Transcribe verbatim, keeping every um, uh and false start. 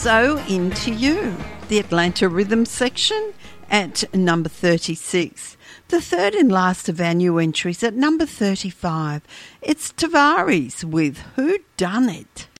So Into You, the Atlanta Rhythm section at number thirty-six. The third and last of our new entries at number thirty-five. It's Tavares with Who Done It?